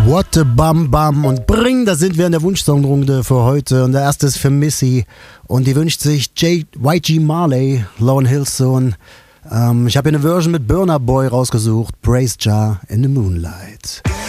What a Bam Bam und Bring, da sind wir in der Wunschsongrunde für heute und der erste ist für Missy und die wünscht sich YG Marley, Lauryn Hills Sohn. Ich habe hier eine Version mit Burna Boy rausgesucht, Praise Jah in the Moonlight.